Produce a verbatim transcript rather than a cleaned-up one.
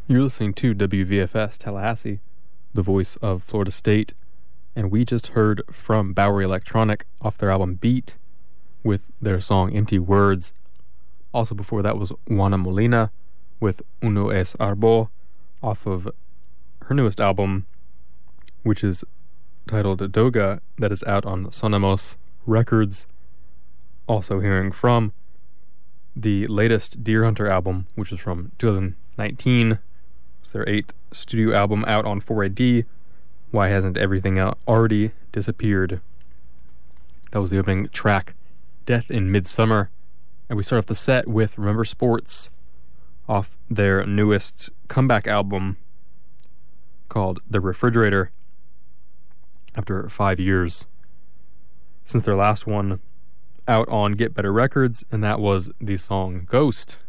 You're listening to W V F S Tallahassee, the voice of Florida State, and we just heard from Bowery Electronic off their album Beat with their song Empty Words. Also before that was Juana Molina with Uno es Arbo off of her newest album, which is titled Doga, that is out on Sonamos Records. Also hearing from the latest Deer Hunter album, which is from twenty nineteen. It's their eighth studio album out on four A D. Why Hasn't Everything Out Already Disappeared? That was the opening track, Death in Midsummer. And we start off the set with Remember Sports off their newest comeback album called The Refrigerator, after five years since their last one out on Get Better Records, and that was the song Ghost.